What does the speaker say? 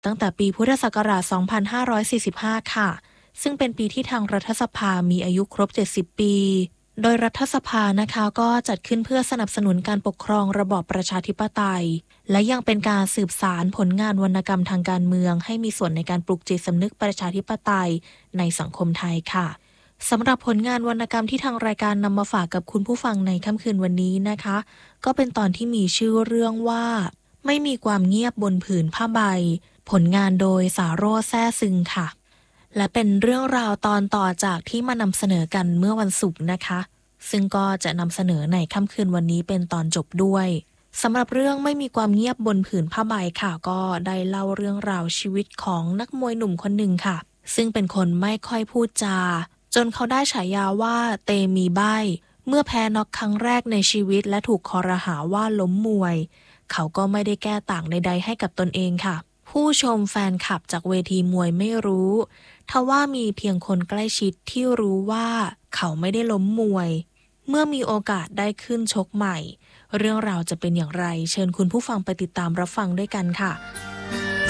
ตั้งแต่ปีพุทธศักราช 2545 ค่ะซึ่งเป็นปีที่ทางรัฐสภามีอายุครบ 70 ปีโดยรัฐสภานะคะก็จัดขึ้นเพื่อสนับสนุนการปกครองระบอบประชาธิปไตยและยังเป็นการสืบสานผลงานวรรณกรรมทางการเมืองให้มีส่วนในการปลุกจิตสำนึกประชาธิปไตยในสังคมไทยค่ะสำหรับผลงานวรรณกรรมที่ทางรายการนำมาฝากกับคุณผู้ฟังในค่ำคืนวันนี้นะคะก็เป็นตอนที่มีชื่อเรื่องว่าไม่มีความเงียบบนผืนผ้าใบผลงานโดยสาโรจน์ แซ่ซึงค่ะและเป็นเรื่องราวตอนต่อจากที่มานำเสนอกันเมื่อวันศุกร์นะคะซึ่งก็จะนำเสนอในค่ำคืนวันนี้เป็นตอนจบด้วยสำหรับเรื่องไม่มีความเงียบบนผืนผ้าใบค่ะก็ได้เล่าเรื่องราวชีวิตของนักมวยหนุ่มคนหนึ่งค่ะซึ่งเป็นคนไม่ค่อยพูดจาจนเขาได้ฉายาว่าเตมีใบ้เมื่อแพ้น็อกครั้งแรกในชีวิตและถูกคอรหาว่าล้มมวยเขาก็ไม่ได้แก้ต่างใดๆให้กับตนเองค่ะผู้ชมแฟนคลับจากเวทีมวยไม่รู้ทว่ามีเพียงคนใกล้ชิดที่รู้ว่าเขาไม่ได้ล้มมวยเมื่อมีโอกาสได้ขึ้นชกใหม่เรื่องราวจะเป็นอย่างไรเชิญคุณผู้ฟังไปติดตามรับฟังด้วยกันค่ะ